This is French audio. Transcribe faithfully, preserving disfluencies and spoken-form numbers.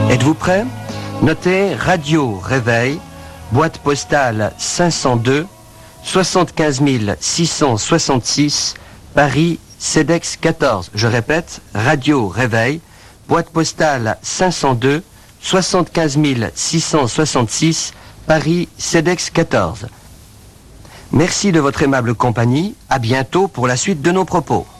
Êtes-vous prêts? Notez Radio Réveil, boîte postale cinq cent deux, soixante-quinze mille six cent soixante-six, Paris, CEDEX quatorze. Je répète, Radio Réveil, boîte postale cinq cent deux, soixante-quinze mille six cent soixante-six, Paris, CEDEX quatorze. Merci de votre aimable compagnie. À bientôt pour la suite de nos propos.